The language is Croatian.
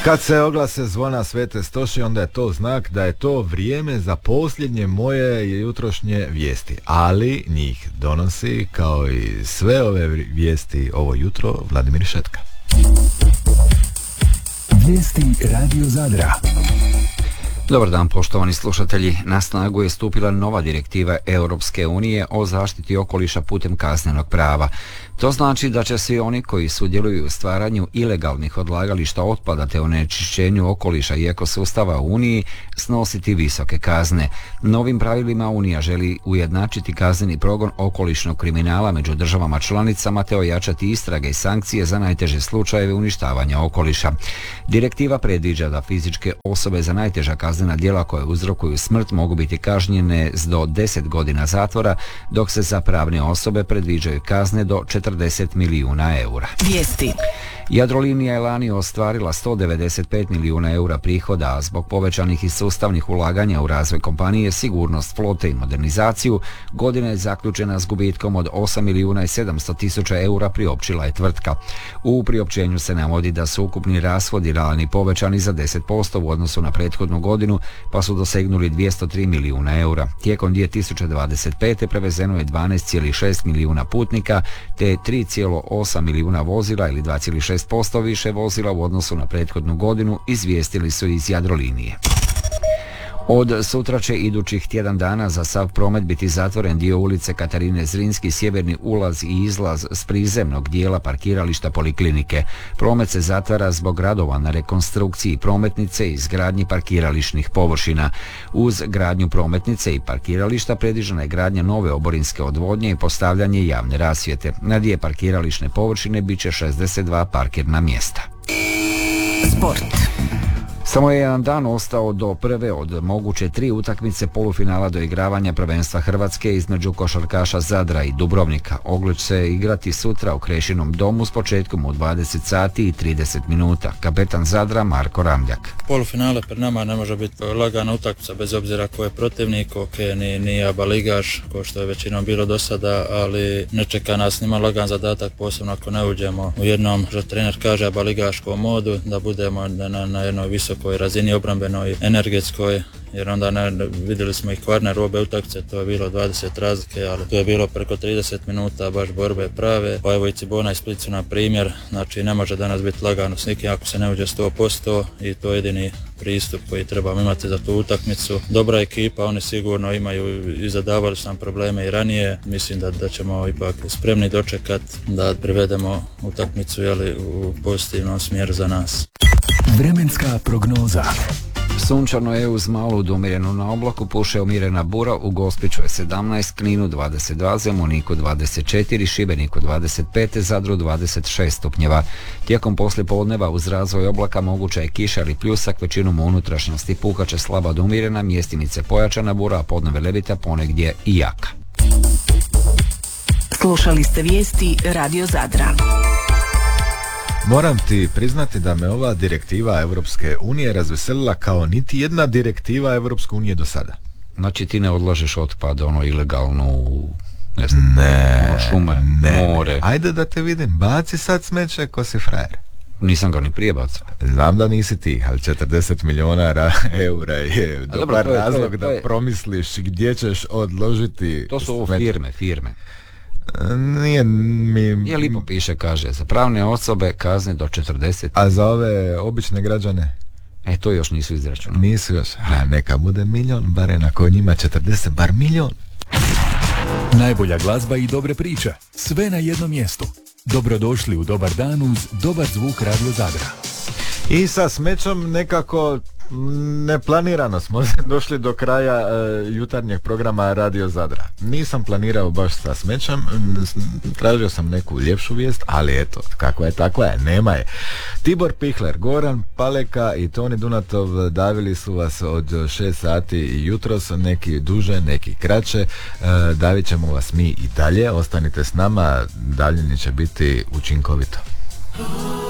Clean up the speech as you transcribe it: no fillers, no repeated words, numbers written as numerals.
Kad se oglase zvona Svete Stoši, onda je to znak da je to vrijeme za posljednje moje jutrošnje vijesti. Ali njih donosi, kao i sve ove vijesti ovo jutro, Vladimir Šetka. Vijesti Radio Zadra. Dobar dan, poštovani slušatelji. Na snagu je stupila nova direktiva Europske unije o zaštiti okoliša putem kaznenog prava. To znači da će svi oni koji sudjeluju u stvaranju ilegalnih odlagališta otpada te onečišćenju okoliša i ekosustava u Uniji snositi visoke kazne. Novim pravilima Unija želi ujednačiti kazneni progon okolišnog kriminala među državama članicama te ojačati istrage i sankcije za najteže slučajeve uništavanja okoliša. Direktiva predviđa da fizičke osobe za najteža kaznena djela koje uzrokuju smrt mogu biti kažnjene s do 10 godina zatvora, dok se za pravne osobe predviđaju kazne do 40 milijuna eura. Vijesti. Jadrolinija je lani ostvarila 195 milijuna eura prihoda, a zbog povećanih i sustavnih ulaganja u razvoj kompanije, sigurnost flote i modernizaciju, godina je zaključena s gubitkom od 8 milijuna i 700 tisuća eura, priopćila je tvrtka. U priopćenju se navodi da su ukupni rashodi lani povećani za 10% u odnosu na prethodnu godinu, pa su dosegnuli 203 milijuna eura. Tijekom 2025. prevezeno je 12,6 milijuna putnika, te 3,8 milijuna vozila ili 2,6% više vozila u odnosu na prethodnu godinu, izvijestili su iz Jadrolinije. Od sutra će idućih tjedan dana za sav promet biti zatvoren dio ulice Katarine Zrinski, sjeverni ulaz i izlaz s prizemnog dijela parkirališta Poliklinike. Promet se zatvara zbog radova na rekonstrukciji prometnice i izgradnji parkirališnih površina. Uz gradnju prometnice i parkirališta predviđena je gradnja nove oborinske odvodnje i postavljanje javne rasvjete. Na dvije parkirališne površine bit će 62 parkirna mjesta. Sport. Samo je jedan dan ostao do prve od moguće 3 utakmice polufinala doigravanja prvenstva Hrvatske između košarkaša Zadra i Dubrovnika. Ogled će se igrati sutra u Krešinom domu s početkom u 20 sati i 30 minuta. Kapetan Zadra Marko Ramljak. Polufinale pred nama ne može biti lagana utakmica bez obzira ko je protivnik, nije aba ligaš, ko što je većinom bilo do sada, ali ne čeka nas nima lagan zadatak, posebno ako ne uđemo u jednom, što trener kaže, aba ligaškom modu, da budemo na jednoj visokoj razini obrambenoj, energetskoj, jer onda vidjeli smo i Kvarner u obe utakmice, to je bilo 20 razlike, ali to je bilo preko 30 minuta baš borbe prave. Pa evo i Cibona i Split su na primjer, znači ne može danas biti lagano s nikim ako se ne uđe 100% i to je jedini pristup koji trebamo imati za tu utakmicu. Dobra ekipa, oni sigurno imaju i zadavali su nam probleme i ranije. Mislim da ćemo ipak spremni dočekat da privedemo utakmicu u pozitivnom smjeru za nas. Vremenska prognoza. Sunčano je uz malu do umjerenu na oblaku, puše umjerena bura, u Gospiću je 17, Kninu 22, Zemuniku 24, Šibeniku 25, Zadru 26 stupnjeva. Tijekom poslijepodneva uz razvoj oblaka moguća je kiša ili pljusak, većinom u unutrašnjosti puhaće slaba do umjerena, mjestimice pojačana bura, a podnove levita ponegdje i jaka. Slušali ste vijesti Radio Zadra. Moram ti priznati da me ova direktiva Europske unije razveselila kao niti jedna direktiva Europske unije do sada. Znači ti ne odlažeš otpad ilegalno u šume, more. Ajde da te vidim, baci sad smeće ko si frajer. Nisam ga ni prije bacao. Znam da nisi ti, ali 40 milijuna eura je dobar razlog da promisliš gdje ćeš odložiti. To su ovo firme. Nije mi... Je lipo piše, kaže, za pravne osobe kazne do 40. A za ove obične građane? To još nisu izračunali. Nisu još. Neka bude milion, bare nakon njima 40, bar milion. Najbolja glazba i dobre priče. Sve na jednom mjestu. Dobrodošli u Dobar dan uz dobar zvuk Radio Zadra. I sa smećom nekako neplanirano smo došli do kraja jutarnjeg programa Radio Zadra. Nisam planirao baš sa smećem, tražio sam neku ljepšu vijest, ali eto, kakva je takva je, nema je. Tibor Pihler, Goran Paleka i Toni Dunatov davili su vas od 6 sati jutros, neki duže, neki kraće. Davit ćemo vas mi i dalje, ostanite s nama, davljenje će biti učinkovito.